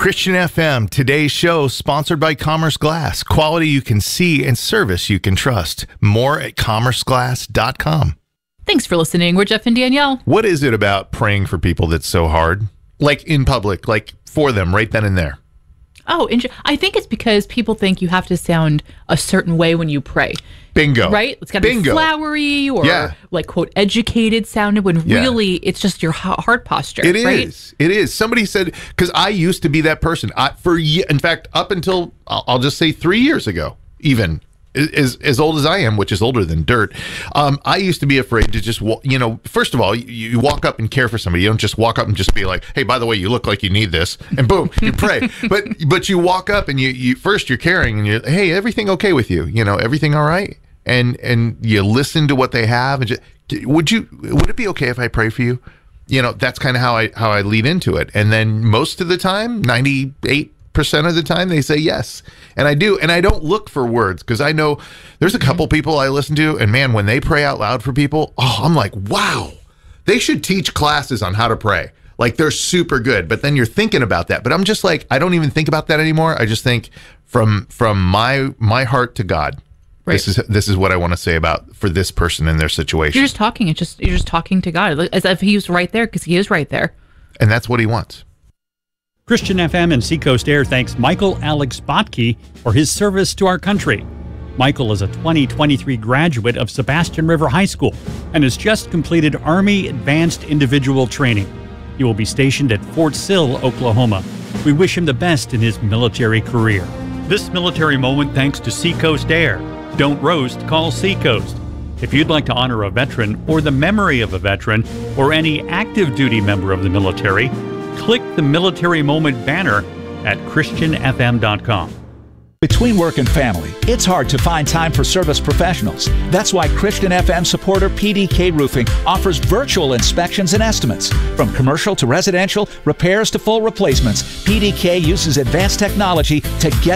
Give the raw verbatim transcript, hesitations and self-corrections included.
Christian F M, today's show sponsored by Commerce Glass. Quality you can see and service you can trust. More at commerce glass dot com. Thanks for listening. We're Jeff and Danielle. What is it about praying for people that's so hard? Like in public, like for them right then and there. Oh, I think it's because people think you have to sound a certain way when you pray. Bingo. Right? It's got to be flowery or yeah. like, quote, educated sounded when yeah. really it's just your heart posture. It right? is. It is. Somebody said, because I used to be that person. I, for In fact, up until, I'll just say three years ago, even, as, as old as I am, which is older than dirt, um, I used to be afraid to just, you know, first of all, you, you walk up and care for somebody. You don't just walk up and just be like, hey, by the way, you look like you need this, and boom, you pray. But but you walk up and you, you first you're caring, and you're, hey, everything okay with you? You know, everything all right? And and you listen to what they have. And just, would you would it be okay if I pray for you? You know, that's kind of how I how I lead into it. And then most of the time, ninety-eight percent of the time, they say yes. And I do. And I don't look for words, because I know there's a couple people I listen to, and man, when they pray out loud for people, oh, I'm like, wow, they should teach classes on how to pray. Like, they're super good. But then you're thinking about that. But I'm just like, I don't even think about that anymore. I just think from from my my heart to God. Right. This is this is what I want to say about for this person in their situation. You're just talking. It's just you're just talking to God as if He was right there, because He is right there. And that's what He wants. Christian F M and Seacoast Air thanks Michael Alex Botke for his service to our country. Michael is a twenty twenty-three graduate of Sebastian River High School and has just completed Army Advanced Individual Training. He will be stationed at Fort Sill, Oklahoma. We wish him the best in his military career. This military moment thanks to Seacoast Air. Don't roast, call Seacoast. If you'd like to honor a veteran or the memory of a veteran or any active duty member of the military, click the Military Moment banner at christian f m dot com. Between work and family, it's hard to find time for service professionals. That's why Christian F M supporter P D K Roofing offers virtual inspections and estimates. From commercial to residential, repairs to full replacements, P D K uses advanced technology to get